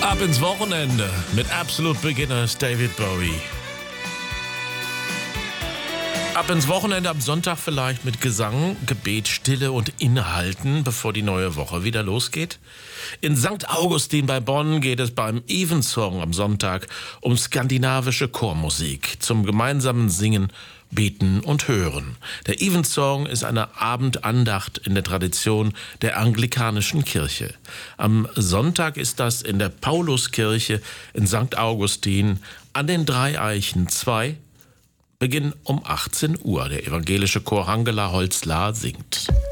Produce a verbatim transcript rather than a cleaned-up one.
Ab ins Wochenende mit Absolute Beginners David Bowie. Ab ins Wochenende am Sonntag vielleicht mit Gesang, Gebet, Stille und Inhalten, bevor die neue Woche wieder losgeht. In Sankt Augustin bei Bonn geht es beim Evensong am Sonntag um skandinavische Chormusik zum gemeinsamen Singen, Beten und Hören. Der Evensong ist eine Abendandacht in der Tradition der anglikanischen Kirche. Am Sonntag ist das in der Pauluskirche in Sankt Augustin an den Drei Eichen zwei. Beginn um achtzehn Uhr. Der evangelische Chor Hangela Holzlar singt.